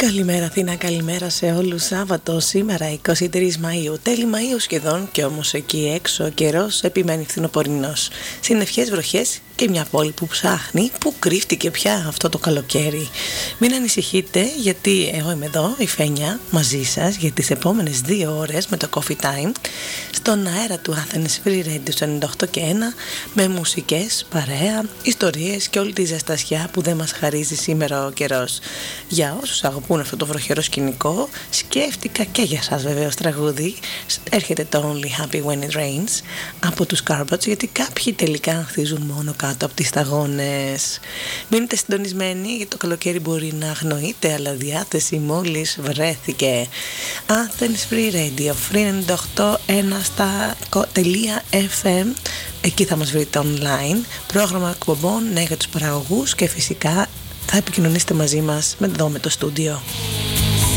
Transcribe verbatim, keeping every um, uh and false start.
Καλημέρα Αθήνα, καλημέρα σε όλους. Σάββατο σήμερα εικοστή τρίτη Μαΐου, τέλη Μαΐου σχεδόν, και όμως εκεί έξω ο καιρός επιμένει φθινοπορεινός. Συννεφιές, βροχές και μια πόλη που ψάχνει πού κρύφτηκε πια αυτό το καλοκαίρι. Μην ανησυχείτε, γιατί εγώ είμαι εδώ, η Φένια, μαζί σας για τις επόμενες δύο ώρες με το Coffee Time στον αέρα του Athens Free Radio στο ενενήντα οκτώ και ένα, με μουσικές, παρέα, ιστορίες και όλη τη ζεστασιά που δεν μας χαρίζει σήμερα ο καιρός. Για όσους αγαπούν αυτό το βροχερό σκηνικό, σκέφτηκα και για σας βεβαίως τραγούδι. Έρχεται το Only Happy When It Rains από τους Carbots, γιατί κάποιοι τελικά ανθίζουν μόνο κάτω από τις σταγόνες. Μείνετε συντονισμένοι, γιατί το καλοκαίρι μπορεί να αγνοείται, αλλά διάθεση μόλις βρέθηκε. Athens Free Radio, Free ενενήντα οκτώ ένα στα .fm. Εκεί θα μας βρείτε online, πρόγραμμα εκπομπών, ναι, για τους παραγωγούς, και φυσικά θα επικοινωνήσετε μαζί μας με εδώ με το στούντιο.